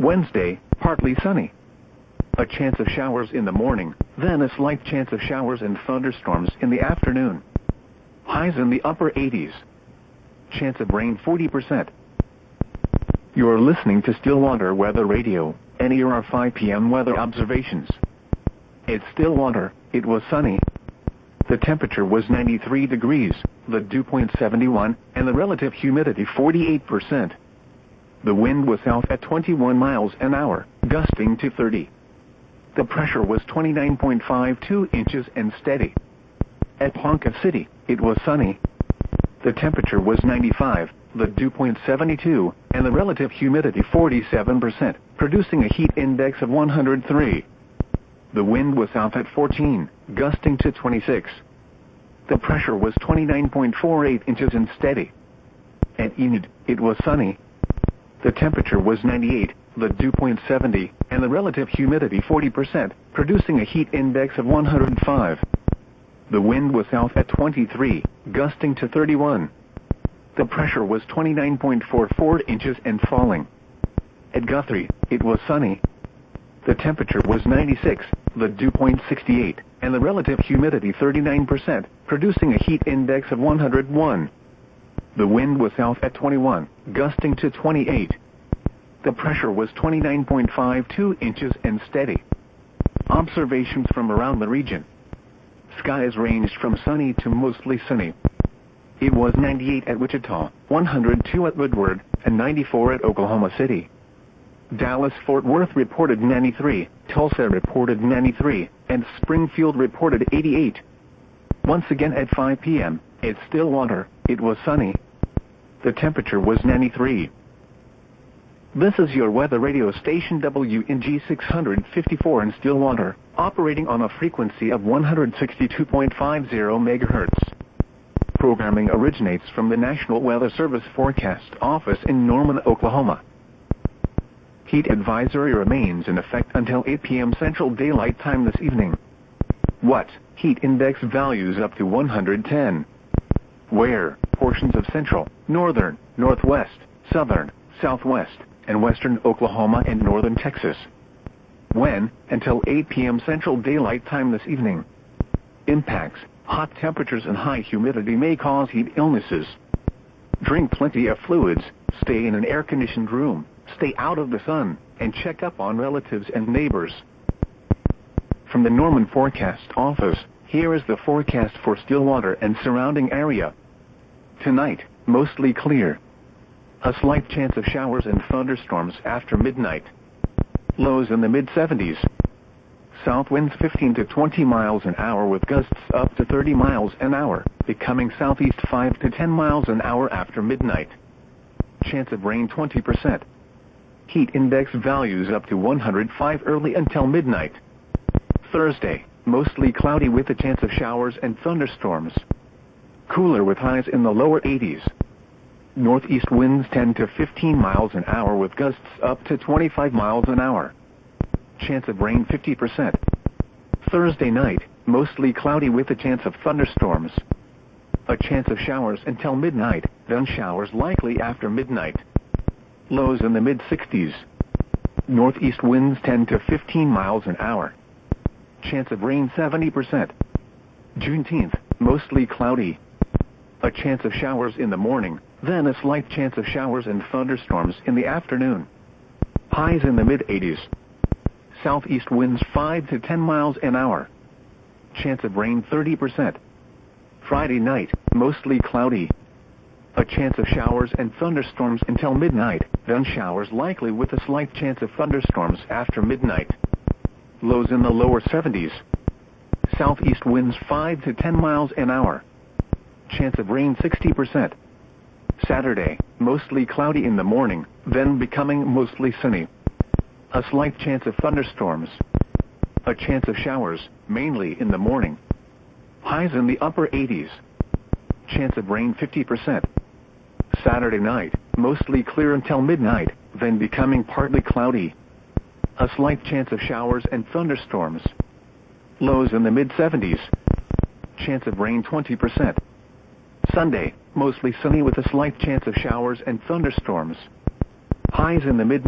Wednesday, partly sunny. A chance of showers in the morning, then a slight chance of showers and thunderstorms in the afternoon. Highs in the upper 80s. Chance of rain 40%. You're listening to Stillwater Weather Radio, and here are 5 p.m. weather observations. At Stillwater, it was sunny. The temperature was 93 degrees, the dew point 71, and the relative humidity 48%. The wind was south at 21 miles an hour, gusting to 30. The pressure was 29.52 inches and steady. At Ponca City, it was sunny. The temperature was 95, the dew point 72, and the relative humidity 47%, producing a heat index of 103. The wind was south at 14, gusting to 26. The pressure was 29.48 inches and steady. At Enid, it was sunny. The temperature was 98, the dew point 70, and the relative humidity 40%, producing a heat index of 105. The wind was south at 23, gusting to 31. The pressure was 29.44 inches and falling. At Guthrie, it was sunny. The temperature was 96, the dew point 68, and the relative humidity 39%, producing a heat index of 101. The wind was south at 21, gusting to 28. The pressure was 29.52 inches and steady. Observations from around the region. Skies ranged from sunny to mostly sunny. It was 98 at Wichita, 102 at Woodward, and 94 at Oklahoma City. Dallas-Fort Worth reported 93, Tulsa reported 93, and Springfield reported 88. Once again at 5 p.m., at Stillwater, it was sunny. The temperature was 93. This is your weather radio station WNG 654 in Stillwater, operating on a frequency of 162.50 MHz. Programming originates from the National Weather Service Forecast Office in Norman, Oklahoma. Heat advisory remains in effect until 8 p.m. Central Daylight Time this evening. What? Heat index values up to 110. Where? Portions of central, northern, northwest, southern, southwest, and western Oklahoma and northern Texas. When? Until 8 p.m. Central Daylight Time this evening. Impacts. Hot temperatures and high humidity may cause heat illnesses. Drink plenty of fluids, stay in an air-conditioned room, stay out of the sun, and check up on relatives and neighbors. From the Norman Forecast Office, here is the forecast for Stillwater and surrounding area. Tonight, mostly clear. A slight chance of showers and thunderstorms after midnight. Lows in the mid-70s. South winds 15 to 20 miles an hour with gusts up to 30 miles an hour, becoming southeast 5 to 10 miles an hour after midnight. Chance of rain 20%. Heat index values up to 105 early until midnight. Thursday, mostly cloudy with a chance of showers and thunderstorms. Cooler with highs in the lower 80s. Northeast winds 10 to 15 miles an hour with gusts up to 25 miles an hour. Chance of rain 50%. Thursday night, mostly cloudy with a chance of thunderstorms. A chance of showers until midnight, then showers likely after midnight. Lows in the mid-60s. Northeast winds 10 to 15 miles an hour. Chance of rain 70%. Juneteenth, mostly cloudy. A chance of showers in the morning, then a slight chance of showers and thunderstorms in the afternoon. Highs in the mid-80s. Southeast winds 5 to 10 miles an hour. Chance of rain 30%. Friday night, mostly cloudy. A chance of showers and thunderstorms until midnight, then showers likely with a slight chance of thunderstorms after midnight. Lows in the lower 70s. Southeast winds 5 to 10 miles an hour. Chance of rain 60%. Saturday, mostly cloudy in the morning, then becoming mostly sunny. A slight chance of thunderstorms. A chance of showers, mainly in the morning. Highs in the upper 80s. Chance of rain 50%. Saturday night, mostly clear until midnight, then becoming partly cloudy. A slight chance of showers and thunderstorms. Lows in the mid-70s. Chance of rain 20%. Sunday, mostly sunny with a slight chance of showers and thunderstorms. Highs in the mid